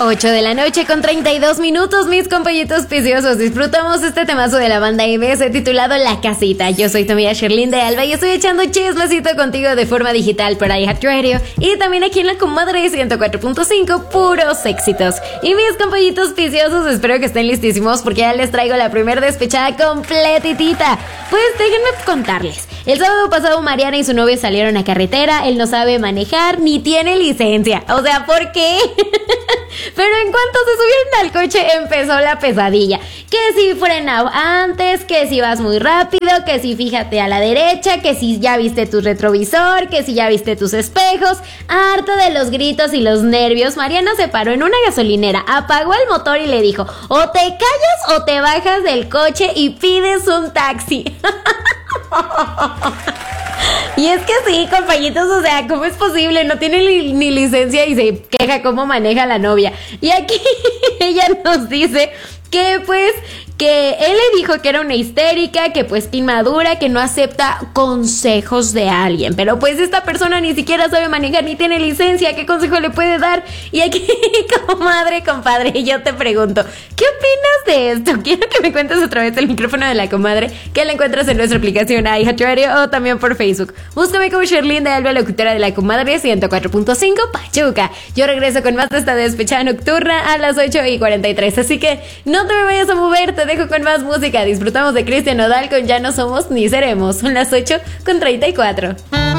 8 de la noche con 32 minutos, mis compañitos preciosos. Disfrutamos este temazo de la banda IBS titulado La Casita. Yo soy tu amiga Sherlyn de Alba y estoy echando chismecito contigo de forma digital por iHeartRadio y también aquí en la Comadre 104.5, puros éxitos. Y mis compañitos preciosos, espero que estén listísimos porque ya les traigo la primera despechada completitita. Pues déjenme contarles. El sábado pasado Mariana y su novio salieron a carretera. Él no sabe manejar ni tiene licencia. O sea, ¿por qué? Pero en cuanto se subieron al coche empezó la pesadilla. Que si frena antes, que si vas muy rápido, que si fíjate a la derecha, que si ya viste tu retrovisor, que si ya viste tus espejos. Harta de los gritos y los nervios, Mariana se paró en una gasolinera, apagó el motor y le dijo: o te callas o te bajas del coche y pides un taxi. Y es que sí, compañitos, o sea, ¿cómo es posible? No tiene ni licencia y se queja cómo maneja la novia. Y aquí ella nos dice que pues que él le dijo que era una histérica, que pues que inmadura, que no acepta consejos de alguien. Pero pues esta persona ni siquiera sabe manejar ni tiene licencia. ¿Qué consejo le puede dar? Y aquí, comadre, compadre, yo te pregunto, ¿qué opinas de esto? Quiero que me cuentes otra vez el micrófono de la comadre, que la encuentras en nuestra aplicación iHeartRadio o también por Facebook. Búscame como Sherlyn de Alba, locutora de la Comadre 104.5 Pachuca. Yo regreso con más de esta despechada nocturna a las 8:43. Así que no te me vayas a mover, te dejo con más música. Disfrutamos de Cristian Nodal con Ya no somos ni seremos. Son las 8:34.